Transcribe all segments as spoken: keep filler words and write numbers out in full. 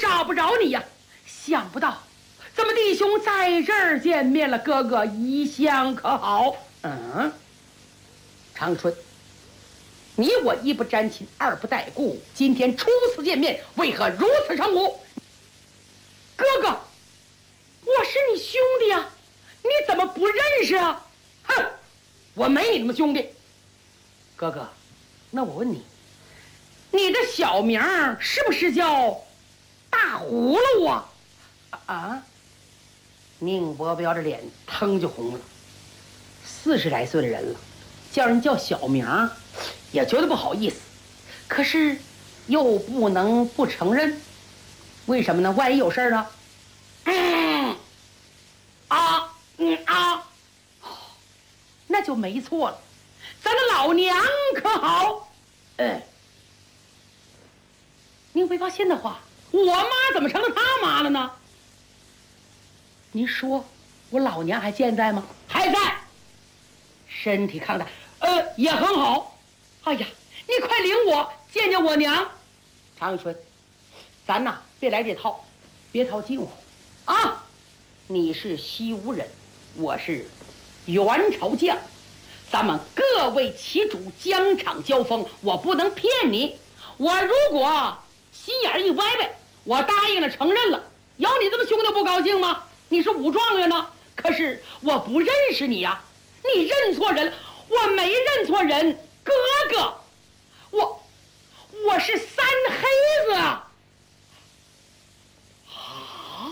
找不着你呀！想不到，咱们弟兄在这儿见面了。哥哥一向可好？嗯，长春，你我一不沾亲，二不带故，今天初次见面，为何如此称呼？哥哥，我是你兄弟啊，你怎么不认识啊？哼，我没你那么兄弟。哥哥，那我问你，你的小名是不是叫大葫芦啊？啊！宁伯彪的脸腾就红了。四十来岁的人了，叫人叫小名也觉得不好意思，可是又不能不承认。为什么呢？万一有事呢？嗯啊嗯啊，那就没错了。咱的老娘可好？嗯，宁伯彪现的话，我妈怎么成了他妈了呢？您说我老娘还健在吗？还在，身体康泰，呃，也很好。哎呀，你快领我见见我娘。常玉春，咱呐别来这套，别套近乎啊！你是西吴人，我是元朝将，咱们各为其主，疆场交锋，我不能骗你。我如果心眼一歪歪，我答应了承认了，有你这么兄弟不高兴吗？你是武状元呢，可是我不认识你呀，你认错人了。我没认错人，哥哥，我我是三黑子啊！啊，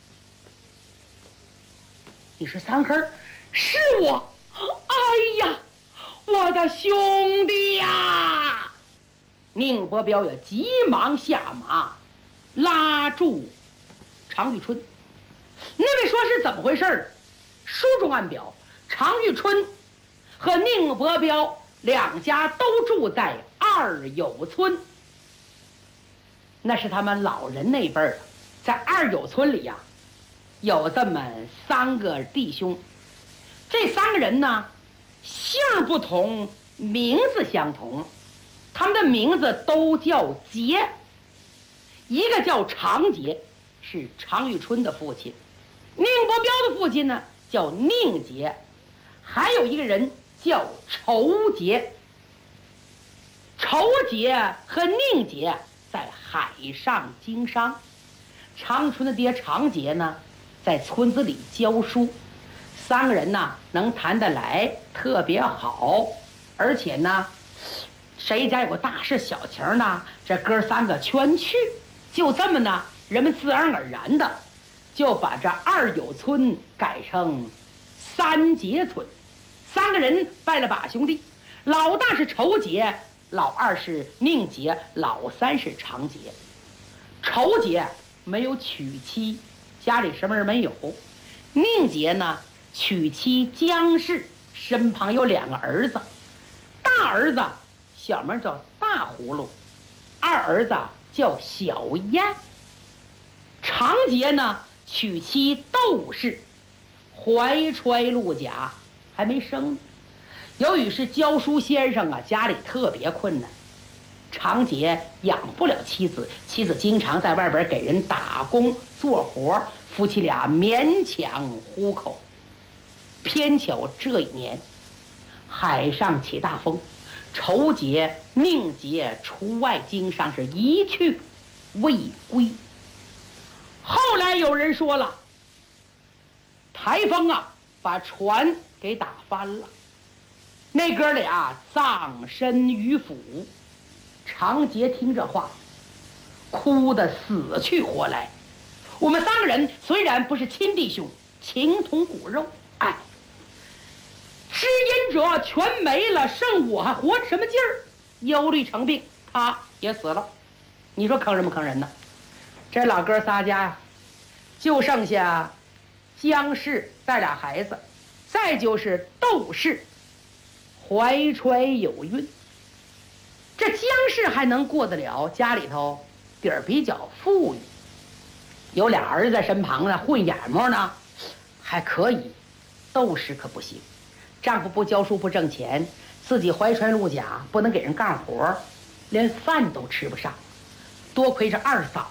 你是三黑？是我！哎呀，我的兄弟呀！宁伯彪也急忙下马，拉住常玉春。那位说是怎么回事？书中暗表，常玉春和宁伯彪两家都住在二友村，那是他们老人那辈儿。在二友村里呀、啊，有这么三个弟兄，这三个人呢，姓不同，名字相同，他们的名字都叫杰。一个叫常杰，是常玉春的父亲；宁伯彪的父亲呢叫宁杰，还有一个人叫仇杰。仇杰和宁杰在海上经商，常春的爹常杰呢在村子里教书，三个人呢能谈得来，特别好。而且呢，谁家有个大事小情呢，这哥三个全去。就这么呢，人们自然而然的就把这二友村改成三杰村。三个人拜了把兄弟，老大是仇杰，老二是宁杰，老三是常杰。仇杰没有娶妻，家里什么人没有。宁杰呢娶妻姜氏，身旁有两个儿子，大儿子小名叫大葫芦，二儿子叫小燕。常杰呢娶妻窦氏，怀揣陆甲，还没生。由于是教书先生啊，家里特别困难，常杰养不了妻子，妻子经常在外边给人打工做活，夫妻俩勉强糊口。偏巧这一年海上起大风，仇杰、宁杰出外经商，是一去未归。后来有人说了，台风啊把船给打翻了，那哥俩葬身鱼腹。常杰听这话，哭得死去活来。我们三个人虽然不是亲弟兄，情同骨肉，哎，知音者全没了，剩我还活着什么劲儿？忧虑成病，他也死了。你说坑人不坑人呢？这老哥仨家呀，就剩下姜氏带俩孩子，再就是窦氏怀揣有孕。这姜氏还能过得了，家里头底儿比较富裕，有俩儿子在身旁呢，混眼摸呢，还可以。窦氏可不行，丈夫不教书不挣钱，自己怀揣陆甲，不能给人干活，连饭都吃不上。多亏这二嫂